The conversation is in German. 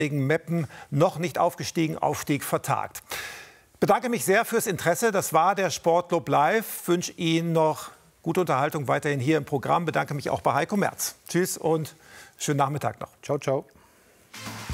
gegen Meppen noch nicht aufgestiegen, Aufstieg vertagt. Ich bedanke mich sehr fürs Interesse. Das war der Sportclub Live. Ich wünsche Ihnen noch gute Unterhaltung weiterhin hier im Programm. Ich bedanke mich auch bei Heiko Merz. Tschüss und schönen Nachmittag noch. Ciao, ciao.